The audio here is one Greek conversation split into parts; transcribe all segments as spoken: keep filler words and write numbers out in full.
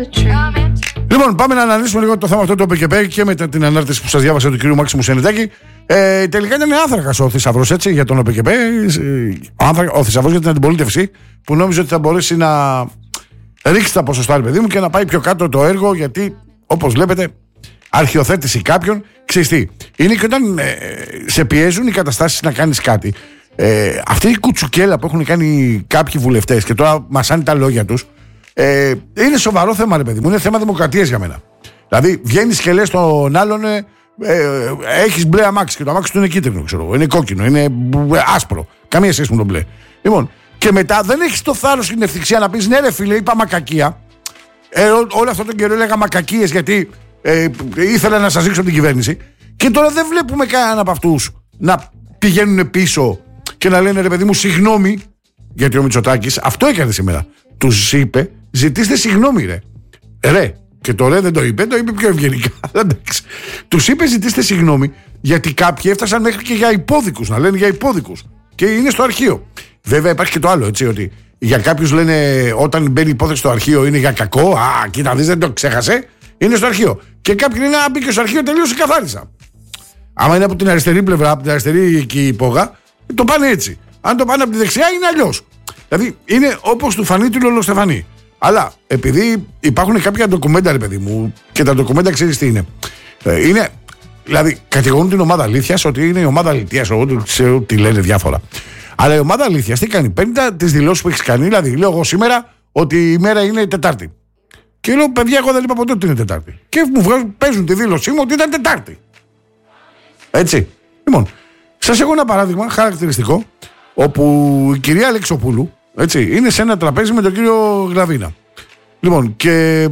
Λοιπόν, πάμε να αναλύσουμε λίγο το θέμα αυτό το ΟΠΕΚΕΠΕ και με την ανάρτηση που σας διάβασα του κ. Μάξιμου Σενετάκη. Ε, τελικά ήταν άνθρακας ο θησαυρός, έτσι, για τον ΟΠΕΚΕΠΕ. Ο, ο θησαυρός για την αντιπολίτευση, που νόμιζε ότι θα μπορέσει να ρίξει τα ποσοστά, ρε παιδί μου, και να πάει πιο κάτω το έργο, γιατί όπως βλέπετε, αρχιοθέτηση κάποιον, ξέρεις τι, είναι και όταν ε, σε πιέζουν οι καταστάσεις να κάνεις κάτι. Ε, αυτή η κουτσουκέλα που έχουν κάνει κάποιοι βουλευτές και τώρα μασάνε τα λόγια τους, ε, είναι σοβαρό θέμα, ρε παιδί μου. Είναι θέμα δημοκρατίας για μένα. Δηλαδή, βγαίνεις και λες τον άλλον, ε, ε, έχεις μπλε αμάξι και το αμάξι του είναι κίτρινο, ξέρω εγώ, είναι κόκκινο, είναι άσπρο. Καμία σχέση με τον μπλε. Λοιπόν, και μετά δεν έχεις το θάρρος και την ευθυξία να πεις ναι, ρε φίλε, είπα μακακία. Ε, ό, όλο αυτό τον καιρό έλεγα μακακίες γιατί ε, ήθελα να σας ρίξω την κυβέρνηση. Και τώρα δεν βλέπουμε κανέναν από αυτούς να πηγαίνουν πίσω και να λένε ρε παιδί μου, συγγνώμη, γιατί ο Μητσοτάκης αυτό έκανε σήμερα. Τους είπε, ζητήστε συγγνώμη, ρε. Ρε. Και το ρε δεν το είπε, το είπε πιο ευγενικά. Τους είπε, ζητήστε συγγνώμη, γιατί κάποιοι έφτασαν μέχρι και για υπόδικους, να λένε για υπόδικους. Και είναι στο αρχείο. Βέβαια υπάρχει και το άλλο, έτσι, ότι για κάποιους λένε όταν μπαίνει υπόθεση στο αρχείο είναι για κακό. Α, κοίτα, δεις, δεν το ξέχασε. Είναι στο αρχείο. Και κάποιοι λένε, α, μπήκε στο αρχείο, τελείωσε, καθάρισα. Άμα είναι από την αριστερή πλευρά, από την αριστερή εκεί υπόγα, το πάνε έτσι. Αν το πάνε από τη δεξιά, είναι αλλιώς. Δηλαδή είναι όπως του φανεί του Λολοστεφανή. Αλλά επειδή υπάρχουν κάποια ντοκουμέντα, ρε παιδί μου, και τα ντοκουμέντα ξέρεις τι είναι. Ε, είναι δηλαδή, κατηγορούν την ομάδα αλήθειας ότι είναι η ομάδα αλήθειας. Εγώ ξέρω τι λένε διάφορα. Αλλά η ομάδα αλήθειας τι κάνει? Παίρνει τις δηλώσεις που έχεις κάνει. Δηλαδή, λέω εγώ σήμερα ότι η μέρα είναι Τετάρτη. Και λέω, παιδιά, εγώ δεν είπα ποτέ ότι είναι Τετάρτη. Και μου βγάζουν, παίζουν τη δήλωσή μου ότι ήταν Τετάρτη. Έτσι. Λοιπόν, σας έχω ένα παράδειγμα χαρακτηριστικό, όπου η κυρία Αλεξοπούλου, έτσι, είναι σε ένα τραπέζι με τον κύριο Γλαβίνα. Λοιπόν, και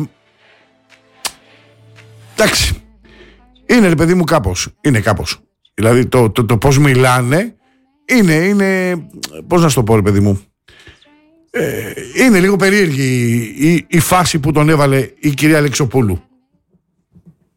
εντάξει, είναι ρε παιδί μου κάπως, είναι κάπως. Δηλαδή το, το, το πώς μιλάνε είναι, είναι, πώς να σου το πω ρε παιδί μου, ε, είναι λίγο περίεργη η, η, η φάση που τον έβαλε η κυρία Αλεξοπούλου.